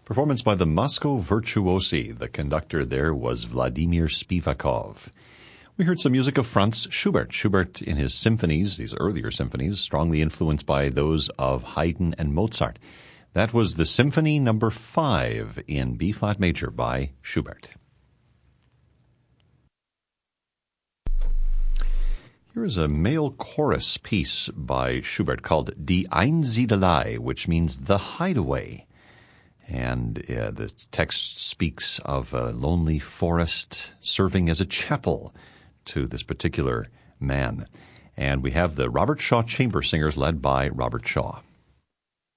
Performance by the Moscow Virtuosi. The conductor there was Vladimir Spivakov. We heard some music of Franz Schubert. Schubert in his symphonies, these earlier symphonies, strongly influenced by those of Haydn and Mozart. That was the Symphony No. 5 in B-flat major by Schubert. Here is a male chorus piece by Schubert called Die Einsiedelei, which means the hideaway. And the text speaks of a lonely forest serving as a chapel to this particular man. And we have the Robert Shaw Chamber Singers led by Robert Shaw.